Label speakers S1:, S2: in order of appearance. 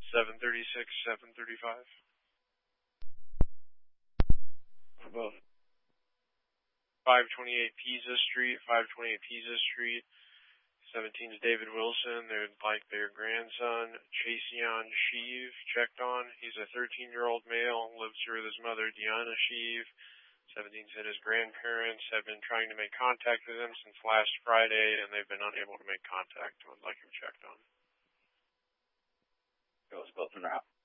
S1: 736, 735.
S2: For both.
S1: 528 Pisa Street, 528 Pisa Street. 17 is David Wilson. They'd like their grandson, Chaseon Sheev, checked on. He's a 13-year-old male, lives here with his mother, Deanna Sheev. 17 said his grandparents have been trying to make contact with him since last Friday, and they've been unable to make contact. Would like him checked on.
S2: Goes both in route.